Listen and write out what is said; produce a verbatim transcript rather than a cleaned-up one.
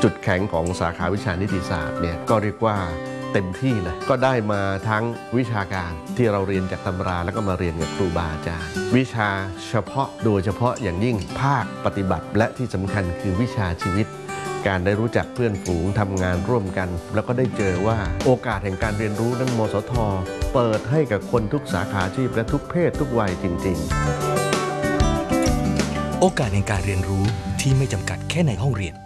จุดแข็งของสาขาวิชานิติศาสตร์เนี่ยก็เรียกว่าเต็มที่เลยก็ได้มาทั้งวิชาการที่เราเรียนจากตำราแล้วก็มาเรียนกับครูบาอาจารย์วิชาเฉพาะโดยเฉพาะอย่างยิ่งภาคปฏิบัติและที่สำคัญคือวิชาชีวิตการได้รู้จักเพื่อนฝูงทำงานร่วมกันแล้วก็ได้เจอว่าโอกาสแห่งการเรียนรู้นั้นมสท.เปิดให้กับคนทุกสาขาอาชีพและทุกเพศทุกวัยจริงๆโอกาสในการเรียนรู้ที่ไม่จำกัดแค่ในห้องเรียน